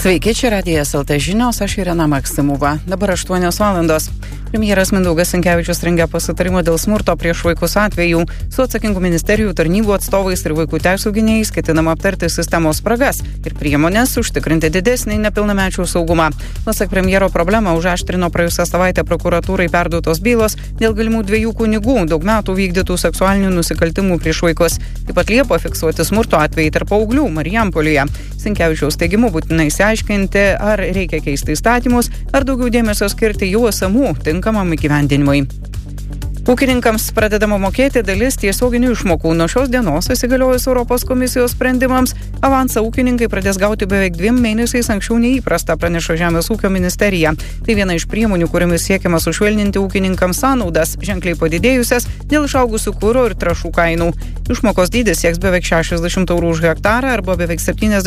Sveiki, čia Radijas LT žinios, aš Irena Maksimova. Dabar 8 valandos. Premjeras Mindaugas Sinkevičius rengia pasitarimą dėl smurto prieš vaikus atvejų. Su atsakingų ministerijų tarnybų atstovais ir vaikų teisių gynėjais ketinama aptarti sistemos spragas ir priemonės užtikrinti didesnį nepilnamečių saugumą. Pasak premjero, problemą užaštrino praėjusią savaitę prokuratūrai perduotos bylos dėl galimų 2 kunigų daug metų vykdytų seksualinių nusikaltimų prieš vaikus. Taip pat Liepą fiksuoti smurto atvejai tarp paauglių Marijampolėje. Sinkevičiaus teigimu būtinai išsiaiškinti, ar reikia keisti įstatymus, ar daugiau dėmesio skirti jų esamų tinkamam įgyvendinimui. Ūkininkams pradedama mokėti dalis tiesioginių išmokų. Nuo šios dienos įsigaliojus Europos komisijos sprendimams, avansą ūkininkai pradės gauti beveik 2 mėnesiais anksčiau neįprasta, praneša Žemės ūkio ministerija. Tai viena iš priemonių, kuriomis siekiama sušvelninti ūkininkams sąnaudas, ženkliai padidėjusias dėl išaugusių kuro ir trąšų kainų. Išmokos dydis sieks beveik 60 eurų už hektarą arba beveik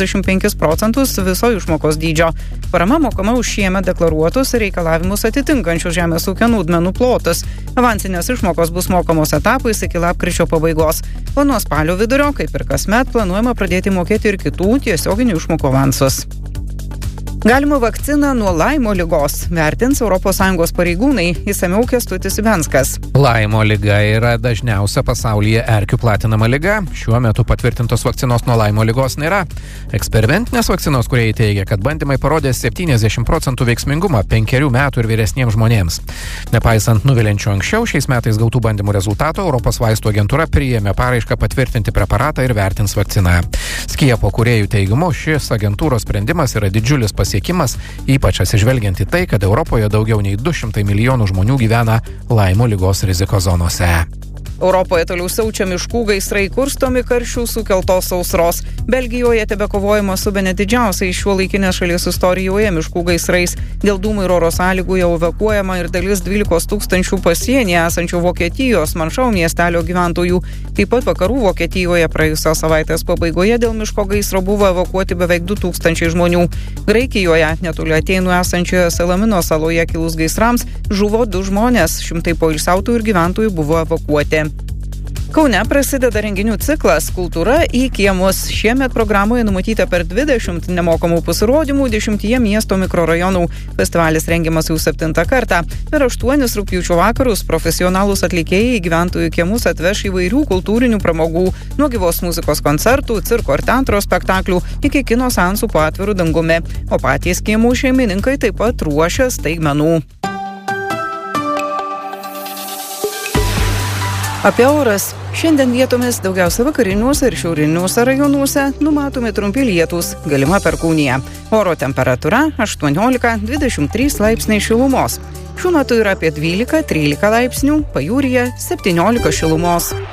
75% viso išmokos dydžio. Parama mokama už šiemet deklaruotus reikalavimus atitinkančius žemės ūkio naudmenų plotus. Avansinės išmokos bus mokamos etapais iki lapkričio pabaigos. O nuo spalio vidurio, kaip ir kasmet, planuojama pradėti mokėti ir kitų tiesioginių išmokų avansus. Galima vakciną nuo Laimo ligos vertins ES pareigūnai, išsamiau Kęstutis Ibenskas. Laimo liga yra dažniausia pasaulyje erkių platinama liga. Šiuo metu patvirtintos vakcinos nuo Laimo ligos nėra. Eksperimentinės vakcinos kūrėjai teigia, kad bandymai parodė 70% veiksmingumą 5 metų ir vyresniems žmonėms. Nepaisant nuviliančių anksčiau šiais metais gautų bandymų rezultatų, Europos vaistų agentūra priėmė paraišką patvirtinti preparatą ir vertins vakciną. Skiepo kūrėjų teigimu, šis agentūros sprendimas yra didžiulis pasiekimas, ypač atsižvelgiant į tai, kad Europoje daugiau nei 200 milijonų žmonių gyvena Laimo ligos rizikos zonose. Europoje toliau siaučia miškų gaisrai, kurstomi karščių sukeltos sausros. Belgijoje tebekovojama su bene didžiausiais šiuolaikinės šalies istorijoje miškų gaisrais. Dėl dūmų ir oro sąlygų jau evakuojama ir dalis 12 000 pasienyje esančių Vokietijos Manšau miestelio gyventojų. Taip pat vakarų Vokietijoje praėjusios savaitės pabaigoje dėl miško gaisro buvo evakuoti beveik 2000 žmonių. Graikijoje, netoli Atėnų esančioje Salamino saloje kilus gaisrams, žuvo 2 žmonės, šimtai poilsiautojų ir gyventojų buvo evakuoti. Kaune prasideda renginių ciklas Kultūra į kiemus. Šiemet programoje numatyta per 20 nemokamų pasirodymų 10 miesto mikrorajonų. Festivalis rengiamas jau 7 kartą. Per 8 rugpjūčio vakarus profesionalūs atlikėjai į gyventojų kiemus atveš įvairių kultūrinių pramogų, nuo gyvos muzikos koncertų, cirko ir teatro spektaklių iki kino seansų po atviru dangumi. O patys kiemų šeimininkai taip pat ruošia staigmenų. Apie oras. Šiandien vietomis daugiausia vakariniuose ir šiauriniuose rajonuose numatomi trumpi lietūs, galima perkūnija. Oro temperatūra 18-23 laipsniai šilumos. Šiuo metu yra apie 12-13 laipsnių, pajūryje 17 šilumos.